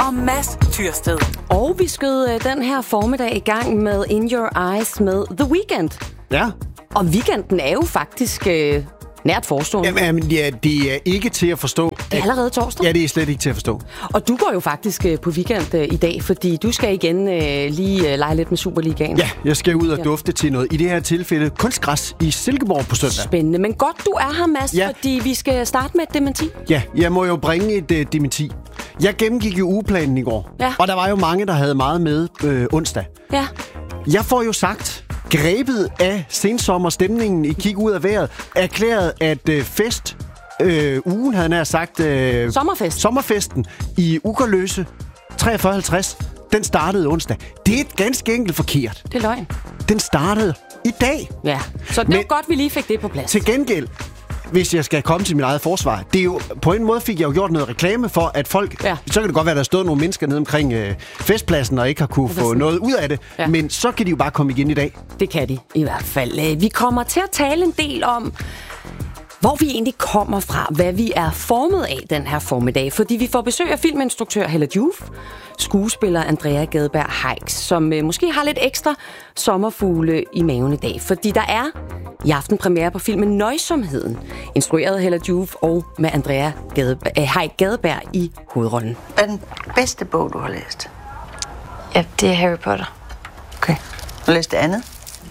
og Mads Tyrsted. Og vi skød den her formiddag i gang med In Your Eyes med The Weeknd. Ja. Og weekenden er jo faktisk nært forestående. Jamen, ja, det er ikke til at forstå. Det er allerede torsdag. Ja, det er slet ikke til at forstå. Og du går jo faktisk på weekend i dag, fordi du skal igen lige lege lidt med Superligaen. Ja, jeg skal ud og dufte til noget. I det her tilfælde kunstgræs i Silkeborg på søndag. Spændende. Men godt, du er her, Mads, fordi vi skal starte med et dementi. Ja, jeg må jo bringe et dementi. Jeg gennemgik jo ugeplanen i går, og der var jo mange, der havde meget med onsdag. Ja. Jeg får jo sagt, grebet af sensommerstemningen i Kig ud af vejret, erklæret, at ugen havde nær sagt... Sommerfesten i Ugerløse 4350, den startede onsdag. Det er ganske enkelt forkert. Det er løgn. Den startede i dag. Ja, så det er godt, vi lige fik det på plads. Til gengæld, hvis jeg skal komme til mit eget forsvar, det er jo, på en måde fik jeg jo gjort noget reklame for, at folk... Ja. Så kan det godt være, at der stod nogle mennesker nede omkring festpladsen og ikke har kunne få noget ud af det. Ja. Men så kan de jo bare komme igen i dag. Det kan de i hvert fald. Vi kommer til at tale en del om, hvor vi egentlig kommer fra, hvad vi er formet af den her formiddag. Fordi vi får besøg af filminstruktør Hella Joof, skuespiller Andrea Gadberg Heiks, som måske har lidt ekstra sommerfugle i maven i dag. Fordi der er i aften premiere på filmen Nøjsomheden, instrueret af Hella Joof og med Andrea Heik Gadberg i hovedrollen. Hvad er den bedste bog, du har læst? Ja, det er Harry Potter. Okay. Har du læst det andet?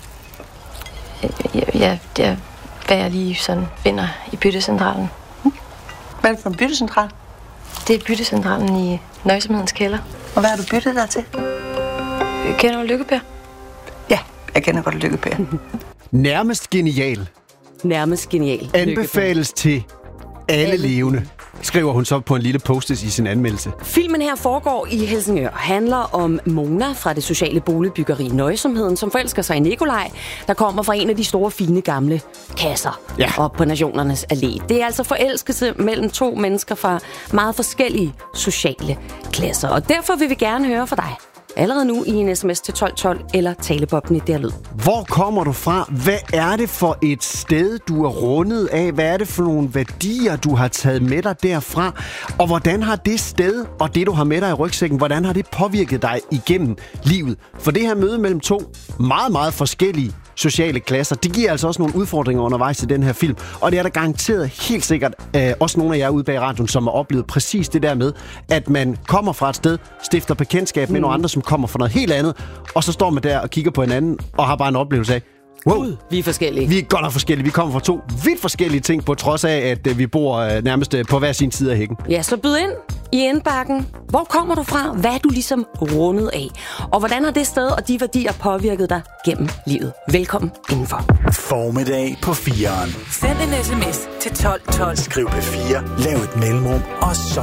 Ja, det er, hvad jeg lige sådan finder i byttecentralen. Hvad er det for en byttecentral? Det er byttecentralen i Nøjsomhedens kælder. Og hvad har du byttet dig til? Kender du Lykke-Per? Ja, jeg kender godt Lykke-Per. Nærmest genial. Nærmest genial. Anbefales til alle levende, skriver hun så på en lille post-it i sin anmeldelse. Filmen her foregår i Helsingør, handler om Mona fra det sociale boligbyggeri Nøjsomheden, som forelsker sig i Nikolaj, der kommer fra en af de store, fine, gamle kasser op på Nationernes Allé. Det er altså forelskelse mellem to mennesker fra meget forskellige sociale klasser, og derfor vil vi gerne høre fra dig. Allerede nu i en sms til 1212 eller talebobben i der lyd. Hvor kommer du fra? Hvad er det for et sted, du er rundet af? Hvad er det for nogle værdier, du har taget med dig derfra? Og hvordan har det sted og det, du har med dig i rygsækken, hvordan har det påvirket dig igennem livet? For det her møde mellem to meget, meget forskellige sociale klasser, det giver altså også nogle udfordringer undervejs i den her film. Og det er der garanteret helt sikkert også nogle af jer ude bag radioen, som har oplevet præcis det der med, at man kommer fra et sted, stifter bekendtskab med nogle andre, som kommer fra noget helt andet, og så står man der og kigger på hinanden og har bare en oplevelse af, wow, vi er forskellige. Vi er godt nok forskellige. Vi kommer fra to vidt forskellige ting, på trods af, at vi bor nærmest på hver sin side af hækken. Ja, så byd ind i indbakken. Hvor kommer du fra? Hvad er du ligesom rundet af? Og hvordan har det sted og de værdier påvirket dig gennem livet? Velkommen indenfor. Formiddag på 4'eren. Send en sms til 1212. Skriv P4, lav et mellemrum, og så